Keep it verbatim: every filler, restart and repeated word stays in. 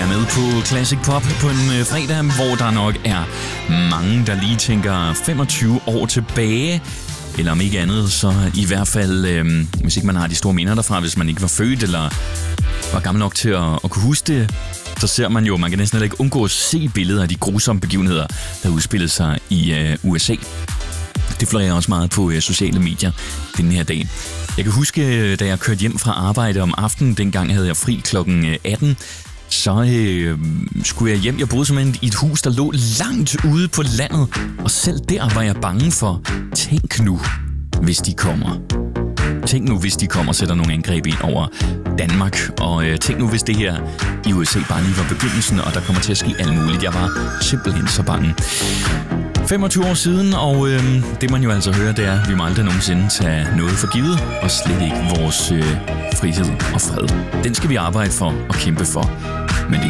være med på Classic Pop på en øh, fredag, hvor der nok er mange, der lige tænker femogtyve år tilbage. Eller om ikke andet, så i hvert fald, øh, hvis ikke man har de store minder derfra, hvis man ikke var født eller var gammel nok til at, at kunne huske det, så ser man jo, man kan næsten heller ikke undgå at se billeder af de grusomme begivenheder, der udspillede sig i øh, U S A. Det florerer også meget på øh, sociale medier den her dag. Jeg kan huske, da jeg kørte hjem fra arbejde om aftenen, dengang havde jeg fri klokken atten, så øh, skulle jeg hjem. Jeg boede simpelthen i et hus, der lå langt ude på landet, og selv der var jeg bange for, tænk nu, hvis de kommer. Tænk nu, hvis de kommer og sætter nogle angreb ind over Danmark, og øh, tænk nu, hvis det her i U S A bare lige var begyndelsen, og der kommer til at ske alt muligt. Jeg var simpelthen så bange. femogtyve år siden, og øh, det man jo altså hører, det er, at vi må aldrig nogensinde tage noget for givet, og slet ikke vores øh, frihed og fred. Den skal vi arbejde for og kæmpe for